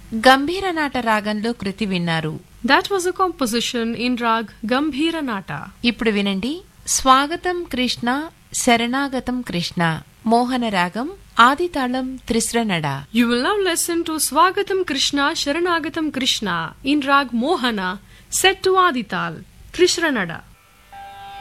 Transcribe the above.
గంభీరనాట రాగంలో కృతి విన్నారు. That was a composition in rag Gambhiranata. ఇప్పుడు వినండి స్వాగతం కృష్ణ శరణాగతం కృష్ణ మోహన రాగం ఆదితాళం త్రిశ్రనడ. You will now listen to Swagatam Krishna Sharanagatam Krishna in rag Mohana set to Adital Trishranada.